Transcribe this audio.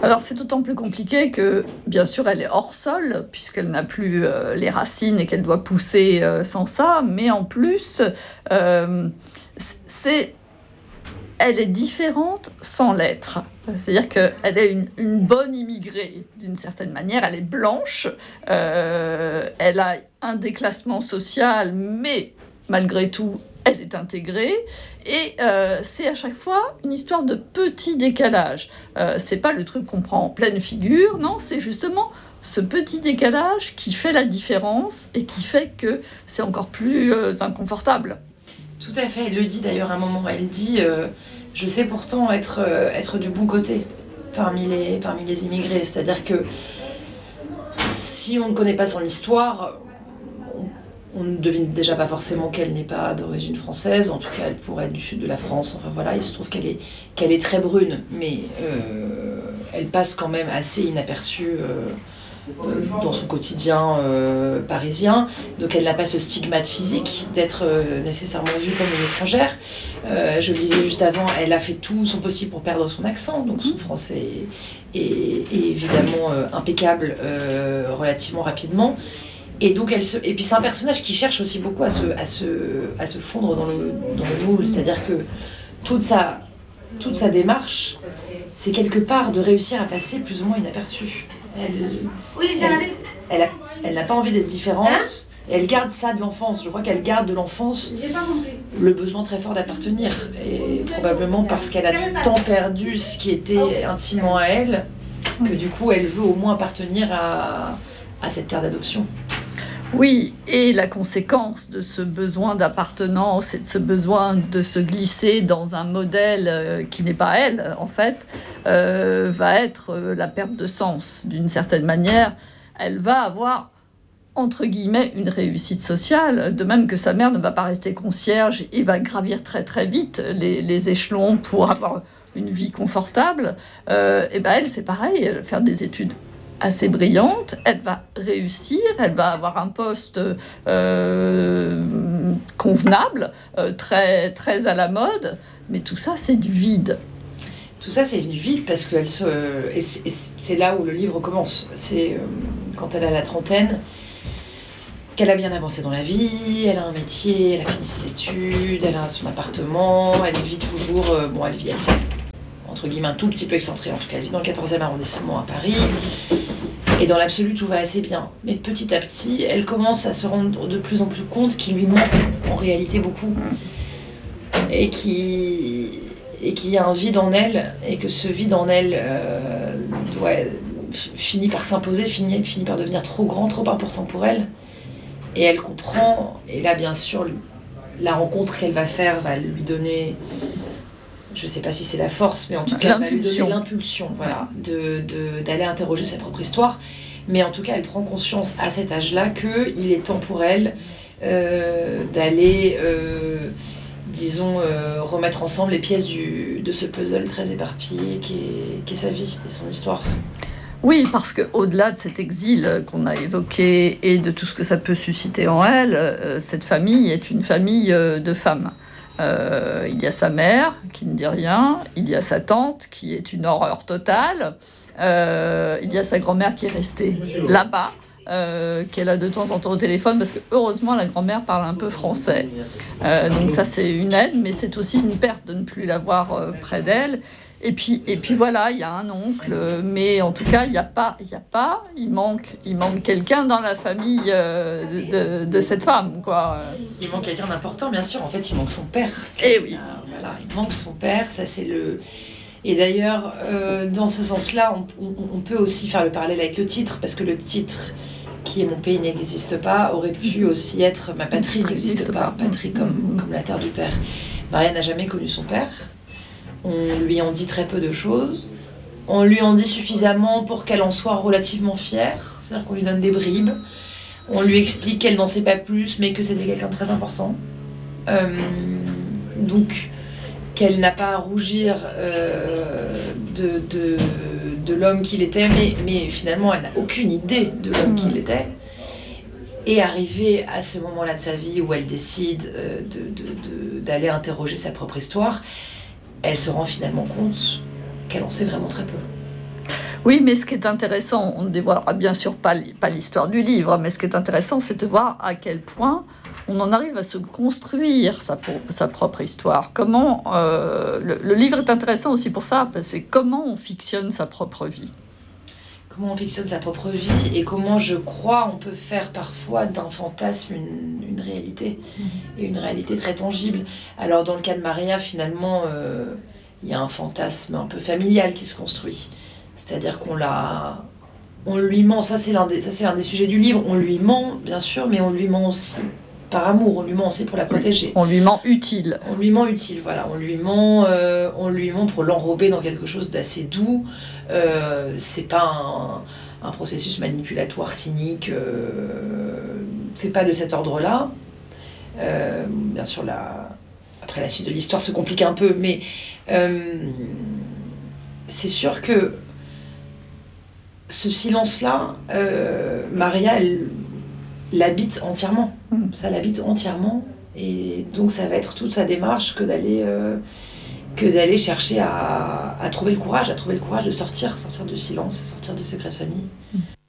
Alors c'est d'autant plus compliqué que, bien sûr, elle est hors sol, puisqu'elle n'a plus les racines et qu'elle doit pousser sans ça, mais en plus, euh, c'est elle est différente sans l'être. C'est-à-dire qu'elle est une bonne immigrée, d'une certaine manière. Elle est blanche, elle a un déclassement social, mais malgré tout, elle est intégrée. Et c'est à chaque fois une histoire de petit décalage. C'est pas le truc qu'on prend en pleine figure, non, c'est justement ce petit décalage qui fait la différence et qui fait que c'est encore plus inconfortable. Tout à fait, elle le dit d'ailleurs à un moment, elle dit je sais pourtant être du bon côté parmi les immigrés, c'est-à-dire que si on ne connaît pas son histoire, on ne devine déjà pas forcément qu'elle n'est pas d'origine française, en tout cas elle pourrait être du sud de la France, enfin voilà, il se trouve qu'elle est très brune, mais elle passe quand même assez inaperçue dans son quotidien parisien, donc elle n'a pas ce stigmate physique d'être nécessairement vue comme une étrangère. Je le disais juste avant, elle a fait tout son possible pour perdre son accent, donc son français est évidemment impeccable relativement rapidement. Et donc et puis c'est un personnage qui cherche aussi beaucoup à se fondre dans le moule, c'est-à-dire que toute sa démarche, c'est quelque part de réussir à passer plus ou moins inaperçue. Elle n'a pas envie d'être différente. Et elle garde ça de l'enfance. Je crois qu'elle garde de l'enfance le besoin très fort d'appartenir. Et probablement parce qu'elle a tant perdu ce qui était intimement à elle, que du coup elle veut au moins appartenir à cette terre d'adoption. Oui, et la conséquence de ce besoin d'appartenance et de ce besoin de se glisser dans un modèle qui n'est pas elle, en fait, va être la perte de sens. D'une certaine manière, elle va avoir, entre guillemets, une réussite sociale, de même que sa mère ne va pas rester concierge et va gravir très très vite les échelons pour avoir une vie confortable. Et ben elle, c'est pareil, elle va faire des études assez brillante, elle va réussir, elle va avoir un poste convenable, très, très à la mode, mais tout ça, c'est du vide. Tout ça, c'est du vide parce que et c'est là où le livre commence. C'est quand elle a la trentaine, qu'elle a bien avancé dans la vie, elle a un métier, elle a fini ses études, elle a son appartement, elle vit toujours... elle vit entre guillemets un tout petit peu excentrée, en tout cas elle vit dans le 14e arrondissement à Paris. Et dans l'absolu, tout va assez bien. Mais petit à petit, elle commence à se rendre de plus en plus compte qu'il lui manque en réalité beaucoup. Et qu'il y a un vide en elle, et que ce vide en elle finit par s'imposer, finit par devenir trop grand, trop important pour elle. Et elle comprend, et là bien sûr, la rencontre qu'elle va faire va lui donner... Je ne sais pas si c'est la force, mais en tout cas, elle va lui donner l'impulsion, voilà, d'aller interroger sa propre histoire. Mais en tout cas, elle prend conscience à cet âge-là qu'il est temps pour elle d'aller, remettre ensemble les pièces de ce puzzle très éparpillé qu'est sa vie et son histoire. Oui, parce qu'au-delà de cet exil qu'on a évoqué et de tout ce que ça peut susciter en elle, cette famille est une famille de femmes. Il y a sa mère qui ne dit rien, il y a sa tante qui est une horreur totale, il y a sa grand-mère qui est restée là-bas, qu'elle a de temps en temps au téléphone, parce que heureusement la grand-mère parle un peu français. Donc ça c'est une aide, mais c'est aussi une perte de ne plus l'avoir près d'elle. Et puis voilà, il y a un oncle, mais en tout cas, il manque quelqu'un dans la famille de cette femme, quoi. Il manque quelqu'un d'important, bien sûr. En fait, il manque son père. Et oui. Voilà, il manque son père, ça c'est le... Et d'ailleurs, dans ce sens-là, on peut aussi faire le parallèle avec le titre, parce que le titre, qui est Mon pays n'existe pas, aurait pu aussi être Ma patrie n'existe pas. Patrie comme la terre du père. Maria n'a jamais connu son père. On lui en dit très peu de choses. On lui en dit suffisamment pour qu'elle en soit relativement fière. C'est-à-dire qu'on lui donne des bribes. On lui explique qu'elle n'en sait pas plus, mais que c'était quelqu'un de très important. Donc, qu'elle n'a pas à rougir de l'homme qu'il était, mais finalement, elle n'a aucune idée de l'homme qu'il était. Et arriver à ce moment-là de sa vie où elle décide d'aller interroger sa propre histoire, elle se rend finalement compte qu'elle en sait vraiment très peu. Oui, mais ce qui est intéressant, on ne dévoilera bien sûr pas l'histoire du livre, mais ce qui est intéressant, c'est de voir à quel point on en arrive à se construire sa propre histoire. Comment le livre est intéressant aussi pour ça, parce que c'est comment on fictionne sa propre vie. Comment on fictionne sa propre vie et comment, je crois, on peut faire parfois d'un fantasme une réalité, et une réalité très tangible. Alors dans le cas de Maria, finalement, il y a un fantasme un peu familial qui se construit. C'est-à-dire on lui ment, ça c'est l'un des sujets du livre, on lui ment bien sûr, mais on lui ment aussi par amour, on lui ment aussi pour la protéger. On lui ment utile. On lui ment utile, voilà. On lui ment pour l'enrober dans quelque chose d'assez doux. C'est pas un processus manipulatoire, cynique. C'est pas de cet ordre-là. Bien sûr, après la suite de l'histoire se complique un peu, mais c'est sûr que ce silence-là, Maria, elle l'habite entièrement. Ça l'habite entièrement. Et donc ça va être toute sa démarche que d'aller chercher à trouver le courage de sortir du silence, sortir du secret de famille.